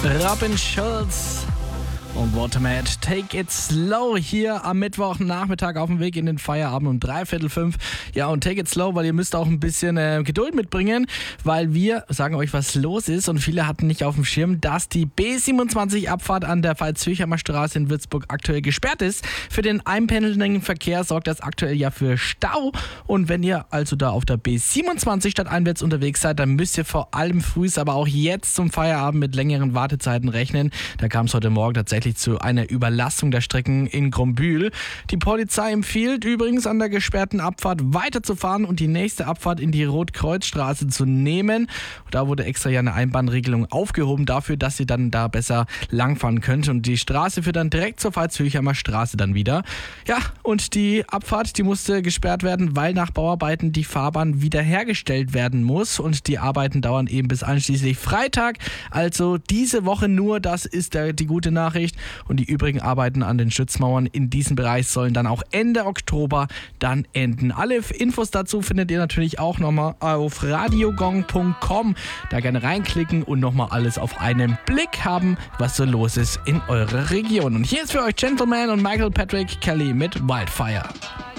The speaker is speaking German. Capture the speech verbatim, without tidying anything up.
Robin Schulz und Watermat, Take It Slow hier am Mittwochnachmittag auf dem Weg in den Feierabend um dreiviertel fünf. Ja, und Take It Slow, weil ihr müsst auch ein bisschen äh, Geduld mitbringen, weil wir sagen euch, was los ist, und viele hatten nicht auf dem Schirm, dass die B siebenundzwanzig Abfahrt an der Pfalz-Zürcher Straße in Würzburg aktuell gesperrt ist. Für den einpendelnden Verkehr sorgt das aktuell ja für Stau, und wenn ihr also da auf der B siebenundzwanzig stadteinwärts unterwegs seid, dann müsst ihr vor allem frühs, aber auch jetzt zum Feierabend mit längeren Wartezeiten rechnen. Da kam es heute Morgen tatsächlich zu einer Überlastung der Strecken in Grombühl. Die Polizei empfiehlt übrigens, an der gesperrten Abfahrt weiterzufahren und die nächste Abfahrt in die Rotkreuzstraße zu nehmen. Da wurde extra ja eine Einbahnregelung aufgehoben dafür, dass ihr dann da besser langfahren könnt, und die Straße führt dann direkt zur Pfalz-Zürcher Straße dann wieder. Ja, und die Abfahrt, die musste gesperrt werden, weil nach Bauarbeiten die Fahrbahn wiederhergestellt werden muss, und die Arbeiten dauern eben bis einschließlich Freitag, also diese Woche nur. Das ist der, die gute Nachricht. Und die übrigen Arbeiten an den Stützmauern in diesem Bereich sollen dann auch Ende Oktober dann enden. Alle Infos dazu findet ihr natürlich auch nochmal auf radiogong punkt com. Da gerne reinklicken und nochmal alles auf einen Blick haben, was so los ist in eurer Region. Und hier ist für euch Gentleman und Michael Patrick Kelly mit Wildfire.